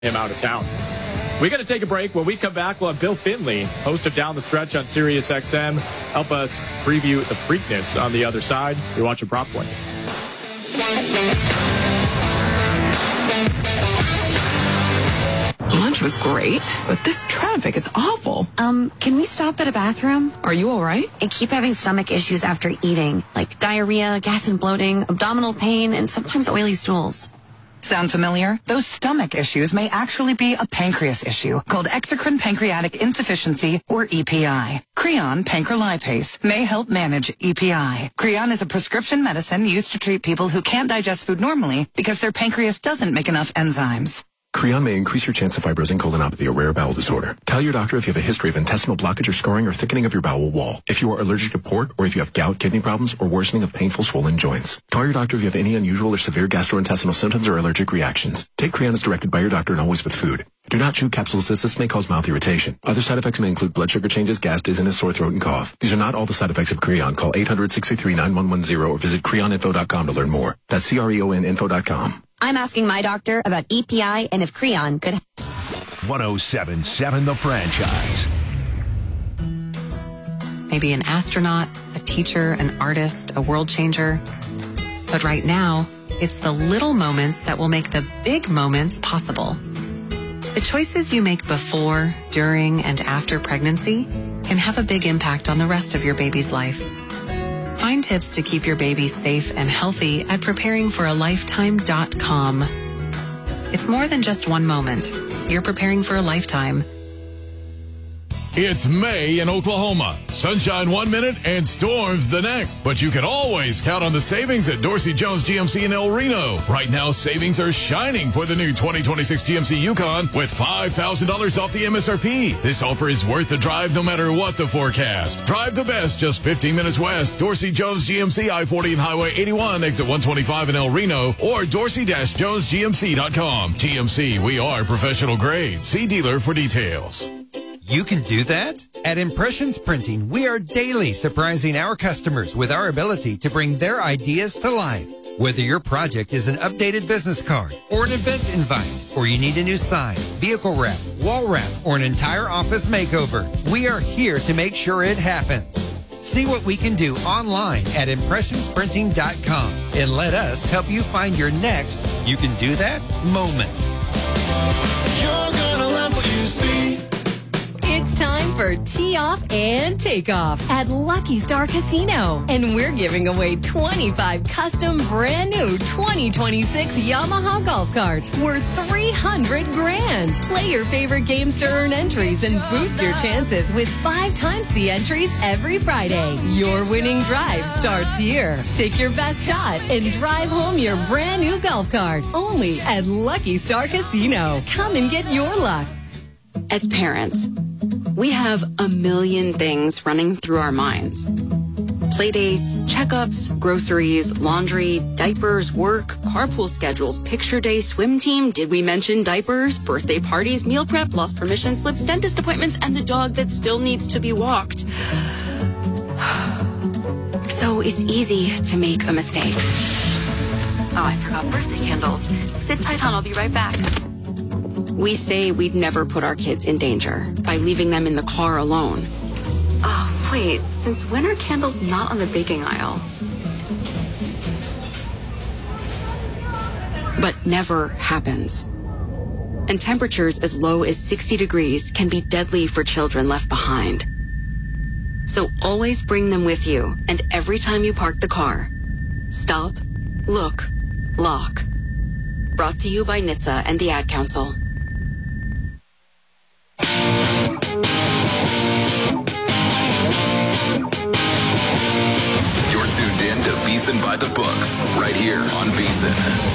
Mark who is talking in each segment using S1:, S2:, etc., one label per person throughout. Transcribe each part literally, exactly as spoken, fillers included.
S1: him out of town. We got to take a break. When we come back, we'll have Bill Finley, host of Down the Stretch on Sirius X M, help us preview the Preakness on the other side. You're watching Prop Point.
S2: Lunch was great, but this traffic is awful.
S3: Um, can we stop at a bathroom?
S2: Are you all right?
S3: I keep having stomach issues after eating, like diarrhea, gas and bloating, abdominal pain, and sometimes oily stools.
S4: Sound familiar? Those stomach issues may actually be a pancreas issue called exocrine pancreatic insufficiency, or E P I. Creon pancrelipase may help manage E P I. Creon is a prescription medicine used to treat people who can't digest food normally because their pancreas doesn't make enough enzymes.
S5: Creon may increase your chance of fibrosing colonopathy, a rare bowel disorder. Tell your doctor if you have a history of intestinal blockage or scarring or thickening of your bowel wall, if you are allergic to pork, or if you have gout, kidney problems, or worsening of painful swollen joints. Call your doctor if you have any unusual or severe gastrointestinal symptoms or allergic reactions. Take Creon as directed by your doctor and always with food. Do not chew capsules as this may cause mouth irritation. Other side effects may include blood sugar changes, gas, dizziness, sore throat, and cough. These are not all the side effects of Creon. Call eight hundred, six three three, nine one one zero or visit creon info dot com to learn more. That's C R E O N info dot com.
S3: I'm asking my doctor about E P I and if Creon could...
S6: one oh seven point seven The Franchise.
S2: Maybe an astronaut, a teacher, an artist, a world changer. But right now, it's the little moments that will make the big moments possible. The choices you make before, during, and after pregnancy can have a big impact on the rest of your baby's life. Find tips to keep your baby safe and healthy at preparing for a lifetime dot com. It's more than just one moment. You're preparing for a lifetime.
S7: It's May in Oklahoma. Sunshine one minute and storms the next. But you can always count on the savings at Dorsey Jones G M C in El Reno. Right now, savings are shining for the new twenty twenty-six G M C Yukon with five thousand dollars off the M S R P. This offer is worth the drive no matter what the forecast. Drive the best just fifteen minutes west. Dorsey Jones G M C, I forty and Highway eighty-one, exit one twenty-five in El Reno, or dorsey dash jones g m c dot com. G M C, we are professional grade. See dealer for details.
S8: You can do that? At Impressions Printing, we are daily surprising our customers with our ability to bring their ideas to life. Whether your project is an updated business card or an event invite, or you need a new sign, vehicle wrap, wall wrap, or an entire office makeover, we are here to make sure it happens. See what we can do online at impressions printing dot com and let us help you find your next you can do that moment.
S9: You're gonna love what you see.
S10: It's time for Tee Off and Takeoff at Lucky Star Casino. And we're giving away twenty-five custom brand new twenty twenty-six Yamaha golf carts worth three hundred grand. Play your favorite games to earn entries and boost your chances with five times the entries every Friday. Your winning drive starts here. Take your best shot and drive home your brand new golf cart. Only at Lucky Star Casino. Come and get your luck.
S11: As parents, we have a million things running through our minds. Playdates, checkups, groceries, laundry, diapers, work, carpool schedules, picture day, swim team, did we mention diapers, birthday parties, meal prep, lost permission slips, dentist appointments, and the dog that still needs to be walked. So it's easy to make a mistake. Oh, I forgot birthday candles. Sit tight, hon, I'll be right back. We say we'd never put our kids in danger by leaving them in the car alone. Oh, wait, since when are candles not on the baking aisle? But never happens. And temperatures as low as sixty degrees can be deadly for children left behind. So always bring them with you, and every time you park the car, stop, look, lock. Brought to you by N H T S A and the Ad Council.
S12: You're tuned in to VEASAN by the Books, right here on VEASAN.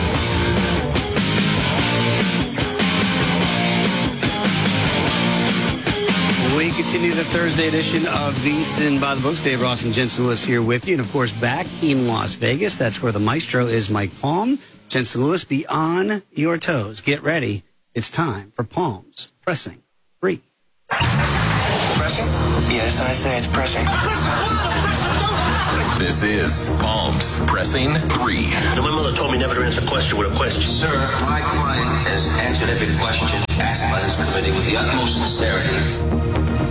S13: We continue the Thursday edition of VEASAN by the Books. Dave Ross and Jensen Lewis here with you. And, of course, back in Las Vegas. That's where the maestro is, Mike Palm. Jensen Lewis, be on your toes. Get ready. It's time for Palm's Pressing Free.
S14: Pressing? Yes, I say it's pressing.
S12: This is Palms Pressing Three.
S14: Now, my mother told me never to answer a question with a question.
S15: Sir, my client has answered every question asked by this committee with the utmost sincerity.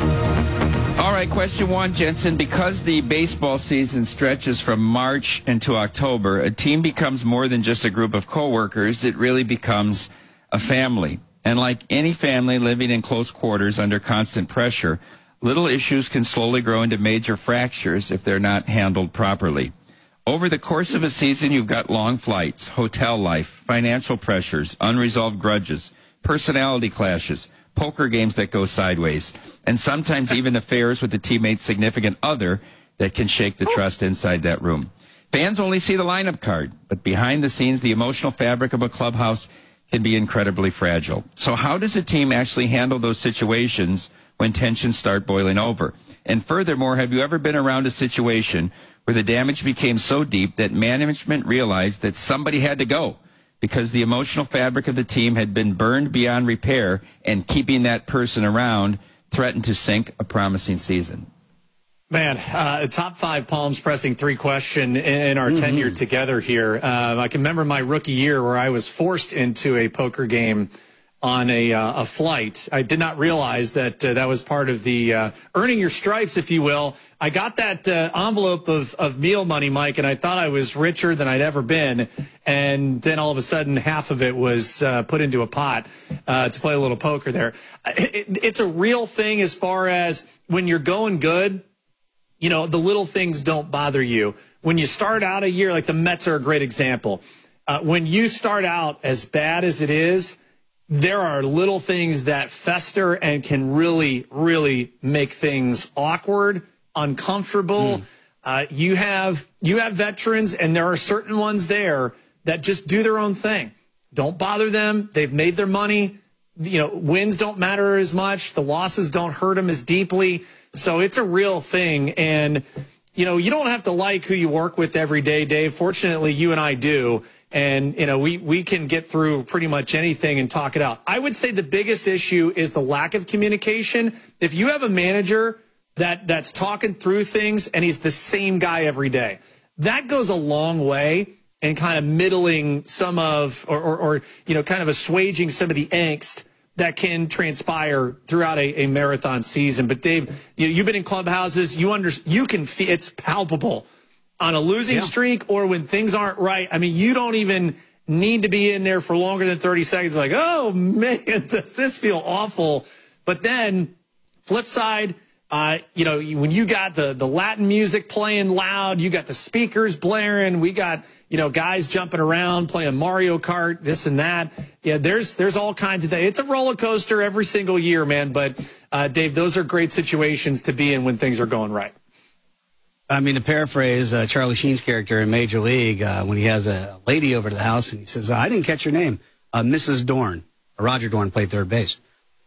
S16: All right, question one, Jensen. Because the baseball season stretches from March into October, a team becomes more than just a group of coworkers. It really becomes a family. And like any family living in close quarters under constant pressure, little issues can slowly grow into major fractures if they're not handled properly. Over the course of a season, you've got long flights, hotel life, financial pressures, unresolved grudges, personality clashes, poker games that go sideways, and sometimes even affairs with the teammate's significant other that can shake the trust inside that room. Fans only see the lineup card, but behind the scenes, the emotional fabric of a clubhouse can be incredibly fragile. So how does a team actually handle those situations when tensions start boiling over? And furthermore, have you ever been around a situation where the damage became so deep that management realized that somebody had to go because the emotional fabric of the team had been burned beyond repair, and keeping that person around threatened to sink a promising season?
S1: Man, uh, top five Palms Pressing Three question in our mm-hmm. tenure together here. Uh, I can remember my rookie year where I was forced into a poker game on a, uh, a flight. I did not realize that uh, that was part of the uh, earning your stripes, if you will. I got that uh, envelope of, of meal money, Mike, and I thought I was richer than I'd ever been. And then all of a sudden, half of it was uh, put into a pot uh, to play a little poker there. It, it's a real thing as far as when you're going good, you know, the little things don't bother you. When you start out a year, like the Mets are a great example. Uh, when you start out as bad as it is, there are little things that fester and can really, really make things awkward, uncomfortable. Mm. Uh, you have you have veterans, and there are certain ones there that just do their own thing. Don't bother them. They've made their money. You know, wins don't matter as much. The losses don't hurt them as deeply. So it's a real thing. And, you know, you don't have to like who you work with every day, Dave. Fortunately, you and I do. And, you know, we, we can get through pretty much anything and talk it out. I would say the biggest issue is the lack of communication. If you have a manager that that's talking through things and he's the same guy every day, that goes a long way in kind of middling some of, or, or, or you know, kind of assuaging some of the angst that can transpire throughout a, a marathon season. But Dave, you, you've been in clubhouses. You under, you can feel it's palpable on a losing yeah. streak or when things aren't right. I mean, you don't even need to be in there for longer than thirty seconds. Like, oh man, does this feel awful? But then flip side, uh, you know, when you got the, the Latin music playing loud, you got the speakers blaring, we got, you know, guys jumping around, playing Mario Kart, this and that. Yeah, there's there's all kinds of things. It's a roller coaster every single year, man. But, uh, Dave, those are great situations to be in when things are going right.
S13: I mean, to paraphrase uh, Charlie Sheen's character in Major League, uh, when he has a lady over to the house and he says, I didn't catch your name, uh, Missus Dorn. Roger Dorn played third base.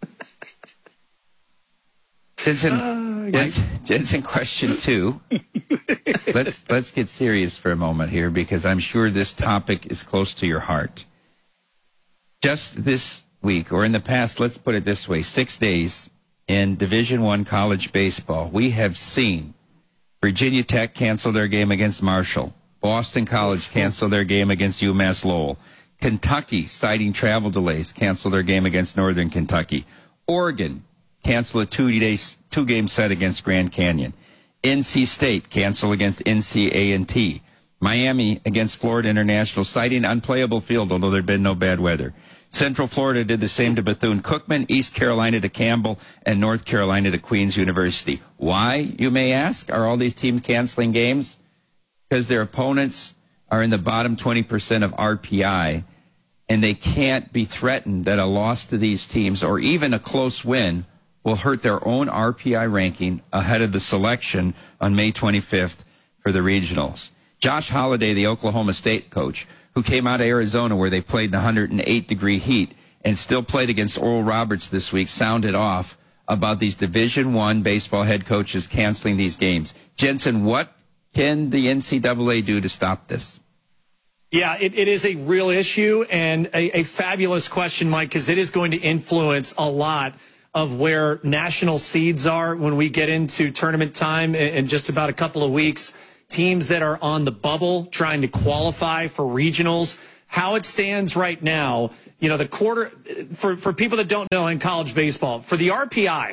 S16: Jensen, uh, Jensen, Jensen, question two. let's let's get serious for a moment here, because I'm sure this topic is close to your heart. Just this week, or in the past, let's put it this way, six days in Division One college baseball, we have seen Virginia Tech cancel their game against Marshall. Boston College cancel their game against UMass Lowell. Kentucky, citing travel delays, cancel their game against Northern Kentucky. Oregon cancel a two-day, two-game set against Grand Canyon. N C State cancel against N C A and T. Miami against Florida International, citing unplayable field, although there had been no bad weather. Central Florida did the same to Bethune-Cookman, East Carolina to Campbell, and North Carolina to Queens University. Why, you may ask, are all these teams canceling games? Because their opponents are in the bottom twenty percent of R P I, and they can't be threatened that a loss to these teams, or even a close win, will hurt their own R P I ranking ahead of the selection on May twenty-fifth for the regionals. Josh Holliday, the Oklahoma State coach, who came out of Arizona where they played in one hundred eight degree heat and still played against Oral Roberts this week, sounded off about these Division One baseball head coaches canceling these games. Jensen, what can the N C double A do to stop this?
S1: Yeah, it, it is a real issue and a, a fabulous question, Mike, because it is going to influence a lot of where national seeds are when we get into tournament time in, in just about a couple of weeks. teams that are on the bubble trying to qualify for regionals. How it stands right now, you know, the quarter, for, for people that don't know in college baseball, for the R P I,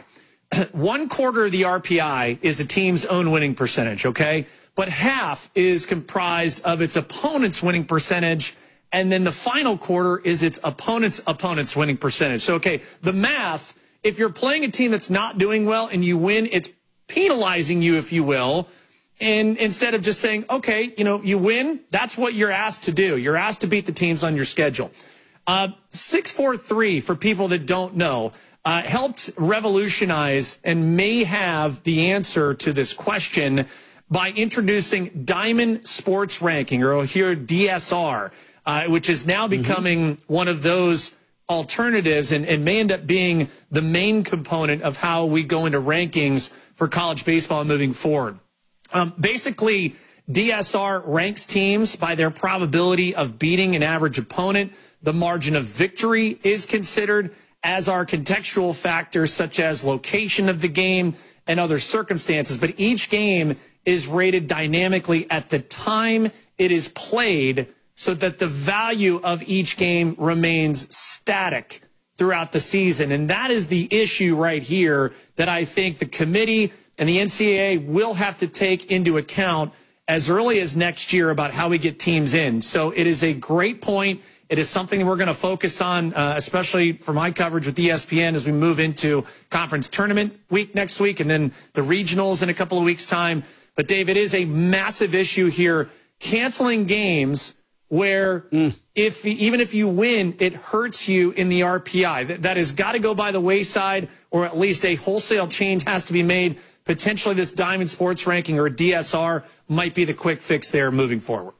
S1: one quarter of the R P I is a team's own winning percentage, okay? But half is comprised of its opponent's winning percentage, and then the final quarter is its opponent's opponent's winning percentage. So, okay, the math, if you're playing a team that's not doing well and you win, it's penalizing you, if you will. And instead of just saying, okay, you know, you win, that's what you're asked to do. You're asked to beat the teams on your schedule. Uh, six four three, for people that don't know, uh, helped revolutionize and may have the answer to this question by introducing Diamond Sports Ranking, or here D S R, uh, which is now becoming mm-hmm. one of those alternatives and, and may end up being the main component of how we go into rankings for college baseball moving forward. Um, basically, D S R ranks teams by their probability of beating an average opponent. The margin of victory is considered, as are contextual factors such as location of the game and other circumstances. But each game is rated dynamically at the time it is played so that the value of each game remains static throughout the season. And that is the issue right here that I think the committee and the N C double A will have to take into account as early as next year about how we get teams in. So it is a great point. It is something that we're going to focus on, uh, especially for my coverage with E S P N as we move into conference tournament week next week and then the regionals in a couple of weeks' time. But, Dave, it is a massive issue here. Canceling games where mm. if even if you win, it hurts you in the R P I. That, that has got to go by the wayside, or at least a wholesale change has to be made. Potentially this Diamond Sports Ranking or D S R might be the quick fix there moving forward.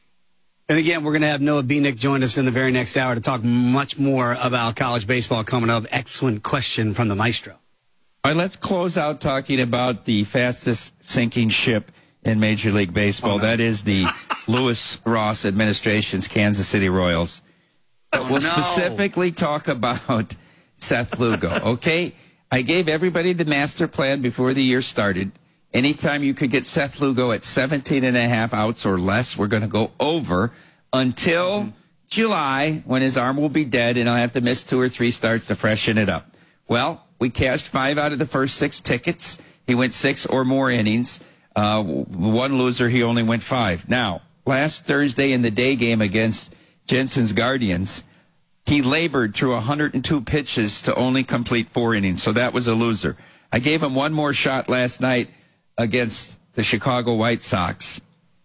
S13: And again, we're going to have Noah Beanick join us in the very next hour to talk much more about college baseball coming up. Excellent question from the Maestro.
S16: All right, let's close out talking about the fastest sinking ship in Major League Baseball. Oh, no. That is the Lewis Ross administration's Kansas City Royals.
S13: Oh,
S16: we'll
S13: no.
S16: specifically talk about Seth Lugo, okay? I gave everybody the master plan before the year started. Anytime you could get Seth Lugo at seventeen and a half outs or less, we're going to go over until mm-hmm. July, when his arm will be dead and he'll have to miss two or three starts to freshen it up. Well, we cashed five out of the first six tickets. He went six or more innings. Uh, one loser, he only went five. Now, last Thursday in the day game against Jensen's Guardians, he labored through one hundred two pitches to only complete four innings, so that was a loser. I gave him one more shot last night against the Chicago White Sox.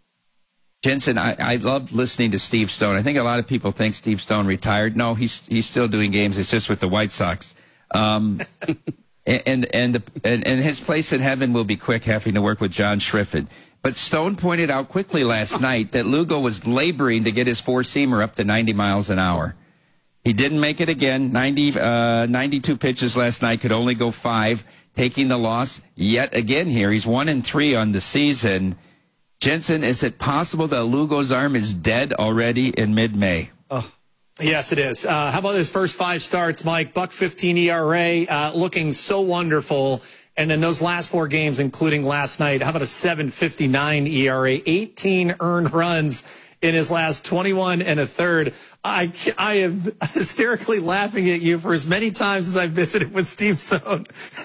S16: Jensen, I, I loved listening to Steve Stone. I think a lot of people think Steve Stone retired. No, he's he's still doing games. It's just with the White Sox. Um, and and, the, and and his place in heaven will be quick, having to work with John Schriffen. But Stone pointed out quickly last night that Lugo was laboring to get his four-seamer up to ninety miles an hour. He didn't make it again. ninety, uh, ninety-two pitches last night, could only go five, taking the loss yet again here. He's one and three on the season. Jensen, is it possible that Lugo's arm is dead already in mid-May?
S1: Oh. Yes, it is. Uh, how about his first five starts, Mike? Buck fifteen E R A, uh, looking so wonderful. And then those last four games, including last night, how about a seven fifty-nine E R A, eighteen earned runs in his last twenty-one and a third. I, I am hysterically laughing at you for as many times as I visited with Steve Stone.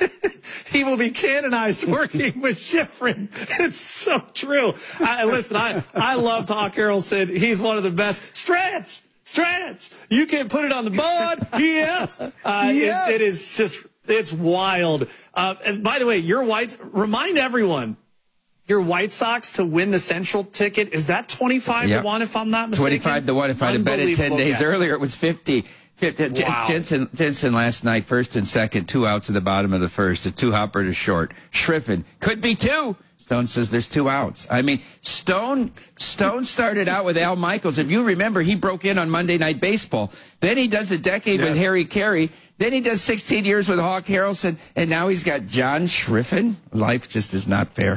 S1: He will be canonized working with Schifrin. It's so true. I, listen, I, I love Hawk Harrelson. He's one of the best. Stretch! Stretch! You can put it on the board. Yes! Uh, yes. It, it is just, it's wild. Uh, and by the way, your White, remind everyone, your White Sox to win the Central ticket, is that twenty-five
S16: yep.
S1: to one if I'm not mistaken?
S16: twenty-five to one. If I'd have bet it ten days earlier, it was fifty. Wow. Jensen, Jensen last night, first and second, two outs at the bottom of the first, a two-hopper to short. Schriffen, could be two. Stone says there's two outs. I mean, Stone Stone started out with Al Michaels. If you remember, he broke in on Monday Night Baseball. Then he does a decade yes. with Harry Carey. Then he does sixteen years with Hawk Harrelson. And now he's got John Schriffen. Life just is not fair.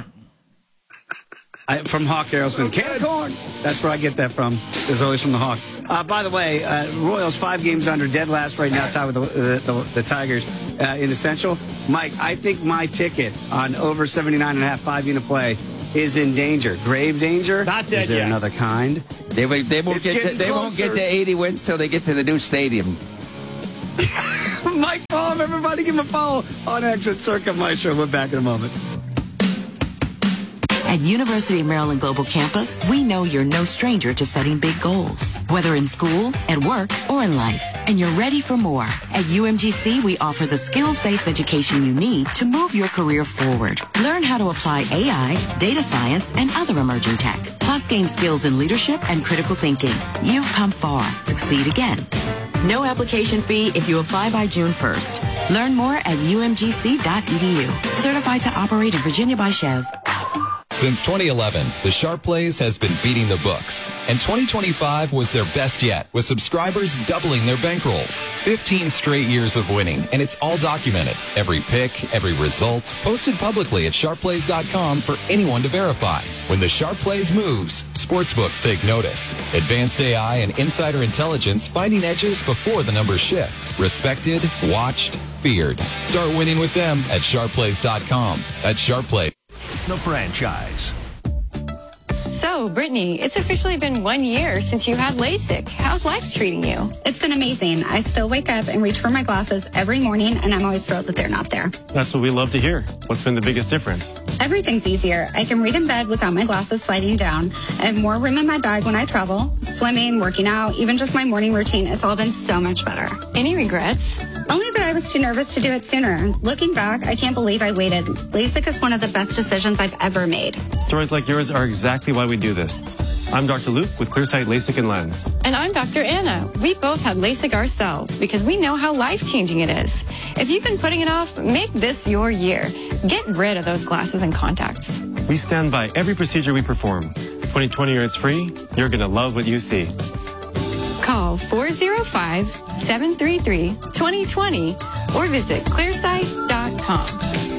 S13: I, from Hawk Harrelson. Can of corn. That's where I get that from. It's always from the Hawk. Uh, by the way, uh, Royals five games under, dead last right now, tied with the, the, the, the Tigers uh, in the Central. Mike, I think my ticket on over seventy-nine and a half five unit play is in danger. Grave danger?
S1: Not dead
S13: Is there
S1: yet.
S13: another kind?
S16: They, won't- they won't
S13: It's
S16: get to,
S13: getting
S16: they won't get
S13: closer.
S16: to eighty wins till they get to the new stadium.
S13: Mike Palm, everybody give him a follow on X at Circa Maestro. We're back in a moment.
S17: At University of Maryland Global Campus, we know you're no stranger to setting big goals, whether in school, at work, or in life. And you're ready for more. At U M G C, we offer the skills-based education you need to move your career forward. Learn how to apply A I, data science, and other emerging tech. Plus gain skills in leadership and critical thinking. You've come far. Succeed again. No application fee if you apply by June first. Learn more at U M G C dot E D U. Certified to operate in Virginia by Chev.
S18: Since twenty eleven, the Sharp Plays has been beating the books, and twenty twenty-five was their best yet, with subscribers doubling their bankrolls. fifteen straight years of winning, and it's all documented. Every pick, every result, posted publicly at sharp plays dot com for anyone to verify. When the Sharp Plays moves, sportsbooks take notice. Advanced A I and insider intelligence finding edges before the numbers shift. Respected, watched, feared. Start winning with them at sharp plays dot com. That's Sharp Plays.
S6: The franchise.
S19: So, Brittany, it's officially been one year since you had LASIK. How's life treating you?
S11: It's been amazing. I still wake up and reach for my glasses every morning, and I'm always thrilled that they're not there.
S20: That's what we love to hear. What's been the biggest difference?
S11: Everything's easier. I can read in bed without my glasses sliding down. I have more room in my bag when I travel. Swimming, working out, even just my morning routine, it's all been so much better.
S19: Any regrets?
S11: Only that I was too nervous to do it sooner. Looking back, I can't believe I waited. LASIK is one of the best decisions I've ever made.
S20: Stories like yours are exactly why we do this. I'm Doctor Luke with Clearsight LASIK and Lens.
S19: And I'm Doctor Anna. We both had LASIK ourselves because we know how life-changing it is. If you've been putting it off, make this your year. Get rid of those glasses and contacts.
S20: We stand by every procedure we perform. twenty twenty or it's free. You're going to love what you see.
S19: Call four oh five, seven three three, two oh two oh or visit clearsight dot com.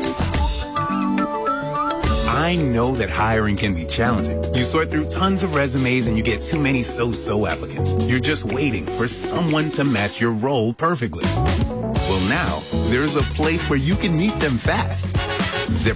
S21: I know that hiring can be challenging. You sort through tons of resumes and you get too many so-so applicants. You're just waiting for someone to match your role perfectly. Well, now, there's a place where you can meet them fast. Zip